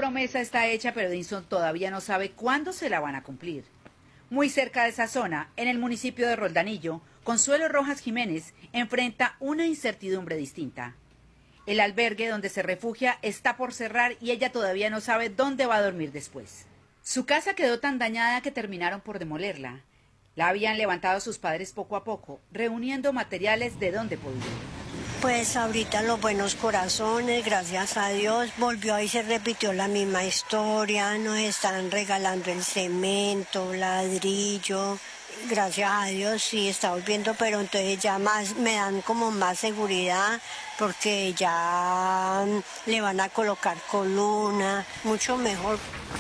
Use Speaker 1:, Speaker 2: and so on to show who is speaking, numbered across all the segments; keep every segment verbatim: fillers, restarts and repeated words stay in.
Speaker 1: promesa está hecha, pero Edinson todavía no sabe cuándo se la van a cumplir. Muy cerca de esa zona, en el municipio de Roldanillo, Consuelo Rojas Jiménez enfrenta una incertidumbre distinta. El albergue donde se refugia está por cerrar y ella todavía no sabe dónde va a dormir después. Su casa quedó tan dañada que terminaron por demolerla. La habían levantado sus padres poco a poco, reuniendo materiales de donde podían.
Speaker 2: Pues ahorita los buenos corazones, gracias a Dios, volvió y se repitió la misma historia, nos están regalando el cemento, ladrillo, gracias a Dios sí está volviendo, pero entonces ya más me dan como más seguridad porque ya le van a colocar columna, mucho mejor.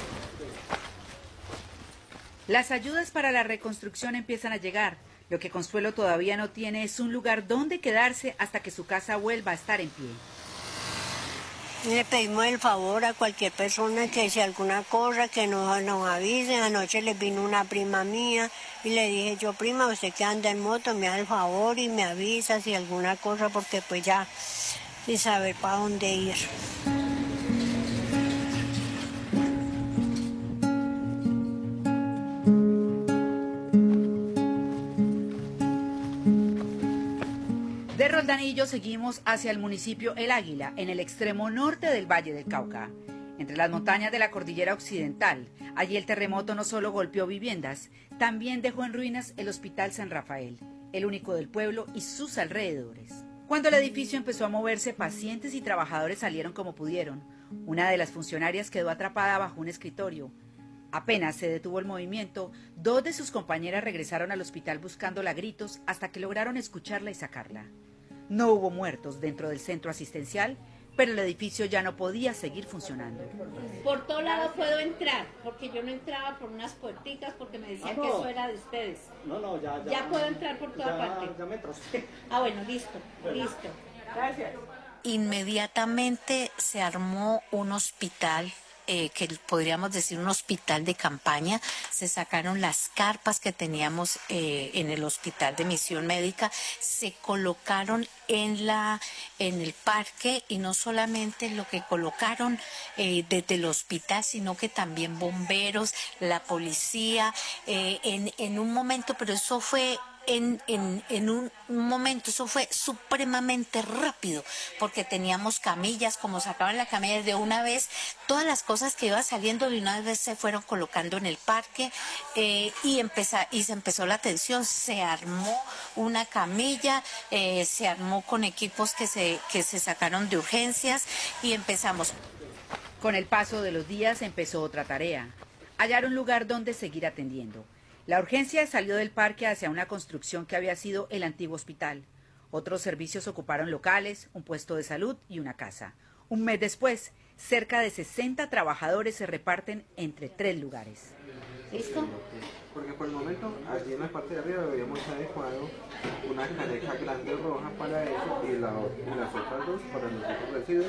Speaker 1: Las ayudas para la reconstrucción empiezan a llegar. Lo que Consuelo todavía no tiene es un lugar donde quedarse hasta que su casa vuelva a estar en pie.
Speaker 2: Le pedimos el favor a cualquier persona que si alguna cosa que nos, nos avise. Anoche le vino una prima mía y le dije yo, prima, usted que anda en moto, me da el favor y me avisa si alguna cosa, porque pues ya sin saber para dónde ir.
Speaker 1: De Roldanillo seguimos hacia el municipio El Águila, en el extremo norte del Valle del Cauca. Entre las montañas de la cordillera occidental, allí el terremoto no solo golpeó viviendas, también dejó en ruinas el Hospital San Rafael, el único del pueblo y sus alrededores. Cuando el edificio empezó a moverse, pacientes y trabajadores salieron como pudieron. Una de las funcionarias quedó atrapada bajo un escritorio. Apenas se detuvo el movimiento, dos de sus compañeras regresaron al hospital buscándola a gritos hasta que lograron escucharla y sacarla. No hubo muertos dentro del centro asistencial, pero el edificio ya no podía seguir funcionando.
Speaker 3: Por todo lado puedo entrar, porque yo no entraba por unas puerticas porque me decían ah, no. que eso era de ustedes.
Speaker 4: No, no, ya, ya.
Speaker 3: Ya puedo entrar por toda
Speaker 4: ya,
Speaker 3: parte.
Speaker 4: Ya me trocé.
Speaker 3: Ah, bueno, listo, bueno. listo.
Speaker 4: Gracias.
Speaker 5: Inmediatamente se armó un hospital. Eh, que podríamos decir un hospital de campaña, se sacaron las carpas que teníamos eh, en el hospital de misión médica, se colocaron en la en el parque y no solamente lo que colocaron eh, desde el hospital, sino que también bomberos, la policía, eh, en, en un momento, pero eso fue En, en, en un momento, eso fue supremamente rápido, porque teníamos camillas, como sacaban la camilla de una vez, todas las cosas que iban saliendo de una vez se fueron colocando en el parque eh, y, empezó, y se empezó la atención, se armó una camilla, eh, se armó con equipos que se, que se sacaron de urgencias y empezamos.
Speaker 1: Con el paso de los días empezó otra tarea, hallar un lugar donde seguir atendiendo. La urgencia salió del parque hacia una construcción que había sido el antiguo hospital. Otros servicios ocuparon locales, un puesto de salud y una casa. Un mes después, cerca de sesenta trabajadores se reparten entre tres lugares.
Speaker 3: ¿Listo?
Speaker 4: Porque por el momento, allí en la parte de arriba habíamos adecuado una caneca grande roja para eso y, la, y las otras dos para los otros residuos.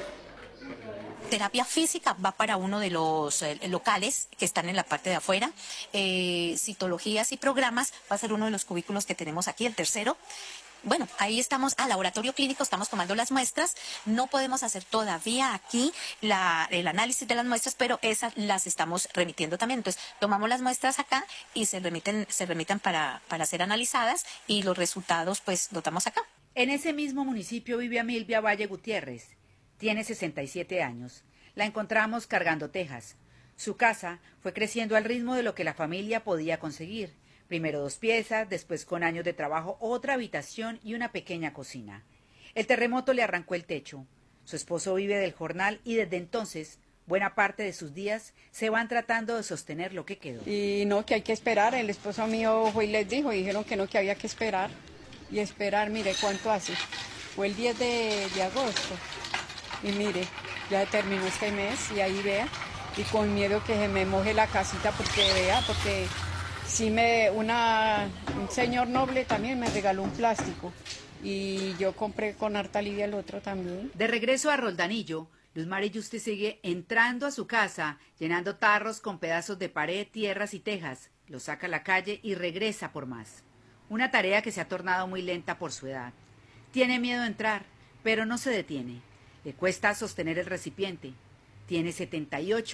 Speaker 5: Terapia física va para uno de los eh, locales que están en la parte de afuera. Eh, citologías y programas va a ser uno de los cubículos que tenemos aquí, el tercero. Bueno, ahí estamos, al laboratorio clínico, estamos tomando las muestras. No podemos hacer todavía aquí la, el análisis de las muestras, pero esas las estamos remitiendo también. Entonces, tomamos las muestras acá y se remiten, se remitan para, para ser analizadas y los resultados, pues, los damos acá.
Speaker 1: En ese mismo municipio vive Milvia Valle Gutiérrez. Tiene sesenta y siete años. La encontramos cargando tejas. Su casa fue creciendo al ritmo de lo que la familia podía conseguir. Primero dos piezas, después con años de trabajo otra habitación y una pequeña cocina. El terremoto le arrancó el techo. Su esposo vive del jornal y desde entonces, buena parte de sus días, se van tratando de sostener lo que quedó.
Speaker 6: Y no, que hay que esperar. El esposo mío fue y les dijo, y dijeron que no, que había que esperar. Y esperar, mire, ¿cuánto hace? Fue el diez de, de agosto. Y mire, ya terminó este mes y ahí vea, y con miedo que se me moje la casita porque vea, porque sí me, una, un señor noble también me regaló un plástico y yo compré con harta lidia el otro también.
Speaker 1: De regreso a Roldanillo, Luz Mari Yuste sigue entrando a su casa, llenando tarros con pedazos de pared, tierras y tejas, los saca a la calle y regresa por más. Una tarea que se ha tornado muy lenta por su edad. Tiene miedo a entrar, pero no se detiene. Le cuesta sostener el recipiente. Tiene setenta y ocho